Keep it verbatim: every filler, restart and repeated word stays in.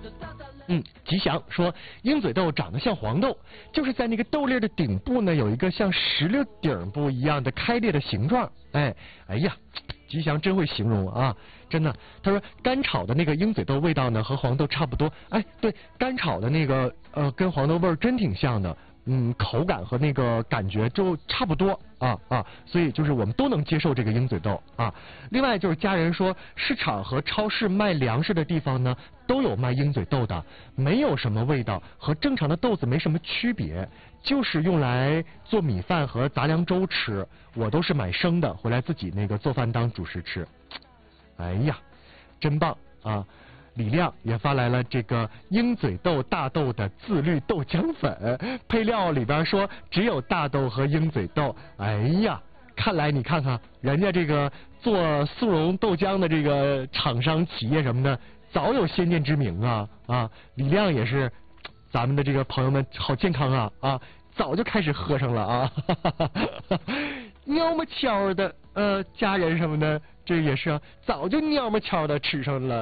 嗯，吉祥说鹰嘴豆长得像黄豆，就是在那个豆粒的顶部呢有一个像石榴顶部一样的开裂的形状。哎，哎呀，吉祥真会形容啊，真的。他说干炒的那个鹰嘴豆味道呢和黄豆差不多。哎，对，干炒的那个呃跟黄豆味儿真挺像的。嗯，口感和那个感觉就差不多啊啊，所以就是我们都能接受这个鹰嘴豆啊。另外就是家人说，市场和超市卖粮食的地方呢，都有卖鹰嘴豆的，没有什么味道，和正常的豆子没什么区别，就是用来做米饭和杂粮粥吃。我都是买生的，回来自己那个做饭当主食吃。哎呀，真棒啊！李亮也发来了这个鹰嘴豆大豆的自律豆浆粉，配料里边说只有大豆和鹰嘴豆。哎呀，看来你看看人家这个做速溶豆浆的这个厂商企业什么的早有先见之明啊啊！李亮也是，咱们的这个朋友们好健康啊啊，早就开始喝上了啊，哈哈哈哈蔫么悄的呃家人什么的，这也是啊，早就蔫么悄的吃上了。